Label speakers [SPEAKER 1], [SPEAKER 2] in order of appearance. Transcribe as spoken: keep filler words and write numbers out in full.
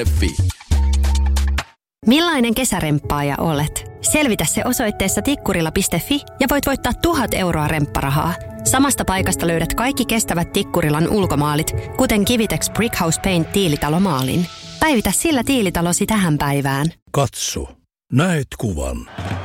[SPEAKER 1] Fi.
[SPEAKER 2] Millainen kesäremppaaja olet? Selvitä se osoitteessa tikkurila piste fi ja voit voittaa tuhat euroa rempparahaa. Samasta paikasta löydät kaikki kestävät Tikkurilan ulkomaalit, kuten Kivitex Brickhouse Paint tiilitalomaalin. Päivitä sillä tiilitalosi tähän päivään.
[SPEAKER 3] Katso, näet kuvan.